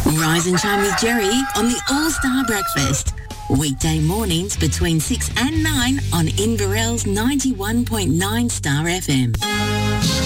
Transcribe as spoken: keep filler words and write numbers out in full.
Rise and shine with Jerry on the All-Star Breakfast. Weekday mornings between six and nine on Inverell's ninety-one point nine Star F M.